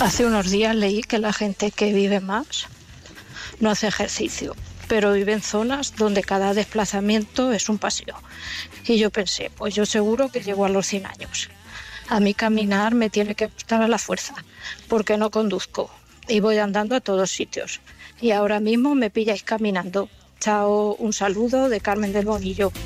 Hace unos días leí que la gente que vive más no hace ejercicio, pero vive en zonas donde cada desplazamiento es un paseo. Y yo pensé, pues yo seguro que llego a los 100 años. A mí caminar me tiene que gustar a la fuerza, porque no conduzco y voy andando a todos sitios. Y ahora mismo me pilláis caminando. Chao, un saludo de Carmen del Bonillo.